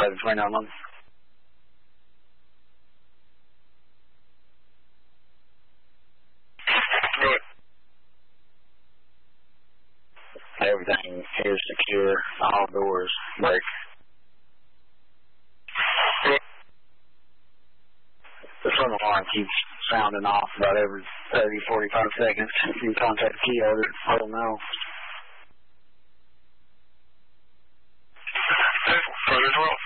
1129 London. Good. Everything is secure. All doors break. Good. The front alarm keeps sounding off about every 30, 45 seconds. If you contact the key holder, let them know. Further 12.